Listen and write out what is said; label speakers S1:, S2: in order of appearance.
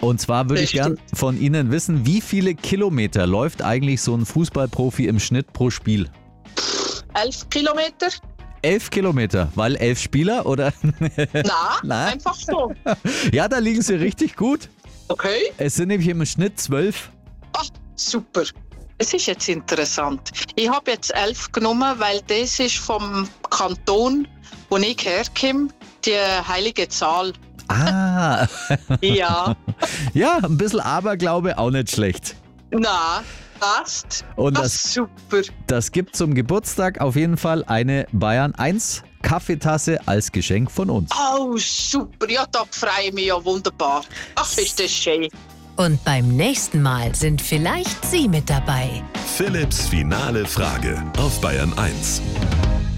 S1: Und zwar würde ich gern von Ihnen wissen, wie viele Kilometer läuft eigentlich so ein Fußballprofi im Schnitt pro Spiel?
S2: 11 Kilometer?
S1: 11 Kilometer, weil 11 Spieler oder?
S2: Na, einfach so.
S1: Ja, da liegen Sie richtig gut.
S2: Okay.
S1: Es sind nämlich im Schnitt 12.
S2: Ach, super. Es ist jetzt interessant. Ich habe jetzt 11 genommen, weil das ist vom Kanton, wo ich herkomme, die heilige Zahl.
S1: Ah.
S2: Ja.
S1: Ja, ein bisschen Aberglaube auch nicht schlecht.
S2: Na, passt.
S1: Und
S2: super.
S1: Das gibt zum Geburtstag auf jeden Fall eine Bayern 1 Kaffeetasse als Geschenk von uns.
S2: Oh, super. Ja, da freue ich mich ja wunderbar. Ach, ist das schön.
S3: Und beim nächsten Mal sind vielleicht Sie mit dabei.
S4: Philipps finale Frage auf Bayern 1.